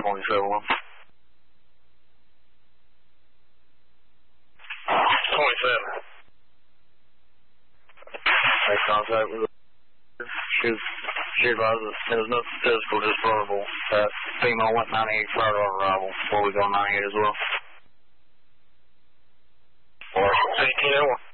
27. 27. Make contact with the... She advises there's nothing physical, just verbal. That female went 98 prior to our arrival. Before we go 98 as well. 1801.